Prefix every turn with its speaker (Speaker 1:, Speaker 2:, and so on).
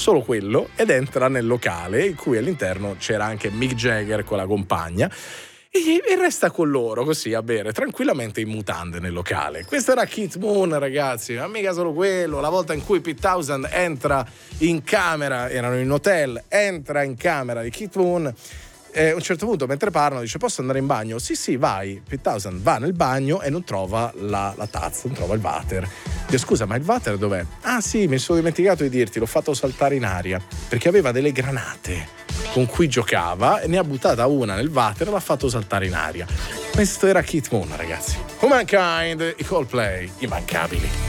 Speaker 1: solo quello, ed entra nel locale in cui all'interno c'era anche Mick Jagger con la compagna e resta con loro così a bere tranquillamente in mutande nel locale. Questo era Keith Moon, ragazzi, ma mica solo quello. La volta in cui Pete Townshend entra in camera, erano in hotel, entra in camera di Keith Moon. A un certo punto, mentre parlano, dice: posso andare in bagno? Sì, vai. Pete Townshend va nel bagno e non trova la tazza, non trova il water. Dice: scusa, ma il water dov'è? Ah sì, mi sono dimenticato di dirti, l'ho fatto saltare in aria, perché aveva delle granate con cui giocava e ne ha buttata una nel water e l'ha fatto saltare in aria. Questo era Keith Moon, ragazzi. Humankind, i Coldplay, immancabili.